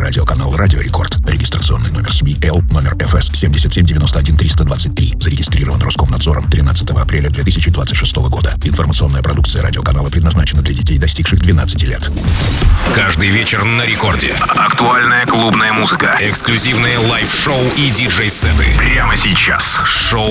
Телерадиоканал «Радио Рекорд». Регистрационный номер СМИ Л, номер ФС 7791-323. Зарегистрирован Роскомнадзором 13 апреля 2026 года. Информационная продукция радиоканала предназначена для детей, достигших 12 лет. Каждый вечер на Рекорде. Актуальная клубная музыка, эксклюзивные лайв-шоу и диджей-сеты. Прямо сейчас. Шоу